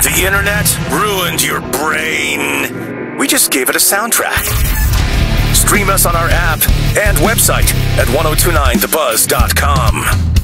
The internet ruined your brain. We just gave it a soundtrack. Stream us on our app and website at 1029thebuzz.com.